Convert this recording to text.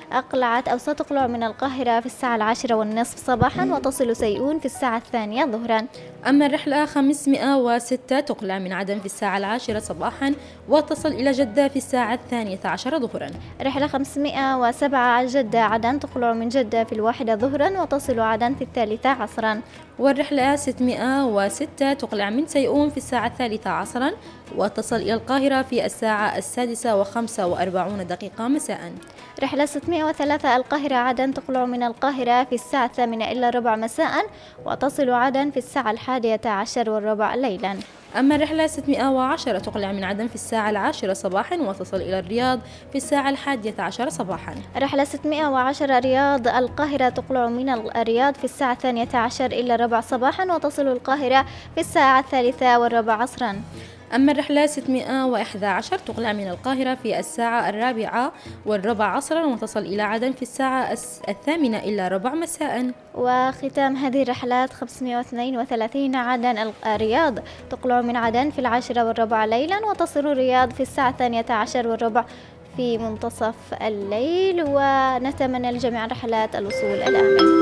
أقلعت أو ستقلع من القاهرة في الساعة 10:30 صباحا، وتصل سيئون في الساعة 2 ظهرا. أما الرحلة 506 تقلع من عدن في الساعة 10 صباحا، وتصل إلى جدة في الساعة 12 ظهرا. رحلة 507 جدة عدن تقلع من جدة في 1 ظهرا، وتصل عدن في 3 عصرا. والرحلة 606 تقلع من سيئون في الساعة 3 عصرا، وتصل إلى القاهرة في الساعة 6:45 مساء. رحلة 603 القاهرة عدن تقلع من القاهرة في الساعة 8:15 مساء، وتصل عدن في الساعة 11:15 ليلا. أما الرحلة 610 تقلع من عدن في الساعة 10 صباحا، وتصل إلى الرياض في الساعة 11 صباحا. رحلة 610 رياض القاهرة تقلع من الرياض في الساعة 12:15 صباحا، وتصل القاهرة في الساعة 3:15 عصرا. أما الرحلة 611 تقلع من القاهرة في الساعة 4:15 عصرا، وتصل إلى عدن في الساعة 8:15 مساء. وختام هذه الرحلات 532 عدن الرياض تقلع من عدن في 10:15 ليلا، وتصل الرياض في الساعة 12:15 في منتصف الليل. ونتمنى لجميع الرحلات الوصول الآمن.